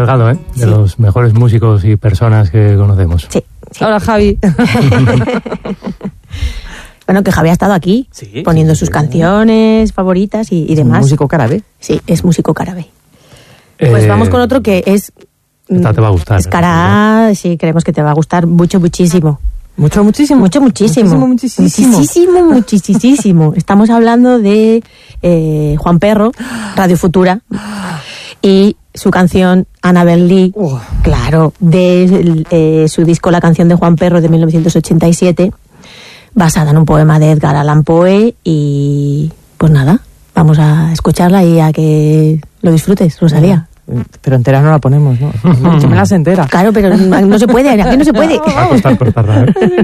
cargado, ¿eh? De los mejores músicos y personas que conocemos. Sí. Hola, Javi. Bueno, que Javi ha estado aquí poniendo sus canciones favoritas y demás. Músico Carabe. Sí, es músico Carabe. Pues vamos con otro que es... Esta te va a gustar. Es cara, sí, creemos que te va a gustar muchísimo. Muchísimo. Muchísimo. Estamos hablando de Juan Perro, Radio Futura, y su canción Annabel Lee, claro, de su disco La canción de Juan Perro de 1987, basada en un poema de Edgar Allan Poe. Y pues nada, vamos a escucharla y a que lo disfrutes, Rosalía. Pero entera no la ponemos, ¿no? Yo me las entera. Claro, pero no se puede, aquí no se puede. Va a costar cortarla, ¿eh?